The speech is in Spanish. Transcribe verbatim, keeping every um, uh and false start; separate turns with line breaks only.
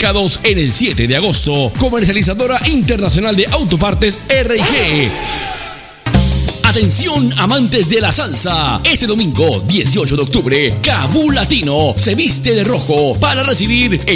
ubicados en el siete de agosto. Comercializadora internacional de autopartes R y G. Atención amantes de la salsa, este domingo dieciocho de octubre, Kabul Latino se viste de rojo para recibir el